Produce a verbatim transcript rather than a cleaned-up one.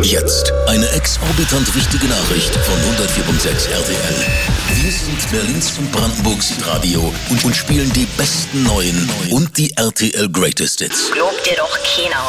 Jetzt eine exorbitant wichtige Nachricht von hundertvier Komma sechs R T L. Wir sind Berlins und Brandenburgs Radio und, und spielen die besten neuen und die R T L Greatest Hits. Glaubt dir doch keiner.